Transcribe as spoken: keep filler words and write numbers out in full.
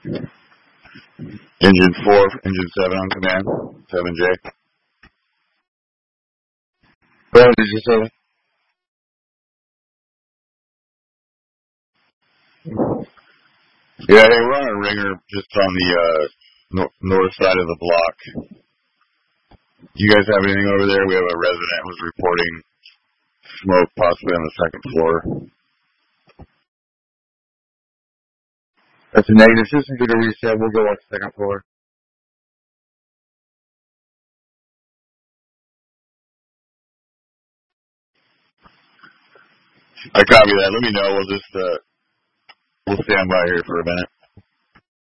Engine four, engine seven on command. seven J. What did you say? Yeah, hey, we're on a ringer just on the uh, no- north side of the block. You guys have anything over there? We have a resident who's reporting smoke possibly on the second floor. That's a negative. System did a reset. We'll go on the second floor. I copy that. Let me know. We'll just, uh, we'll stand by here for a minute.